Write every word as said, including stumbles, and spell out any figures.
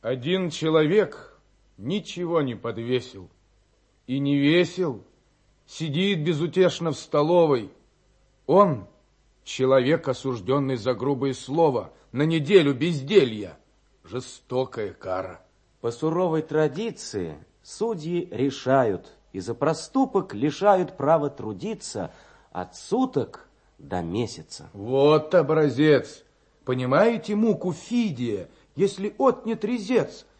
Один человек ничего не подвесил и не весил, сидит безутешно в столовой. Он человек, осужденный за грубое слово, на неделю безделья. Жестокая кара. По суровой традиции судьи решают и за проступок лишают права трудиться от суток до месяца. Вот образец. Понимаете муку Фидия, если отнят резец,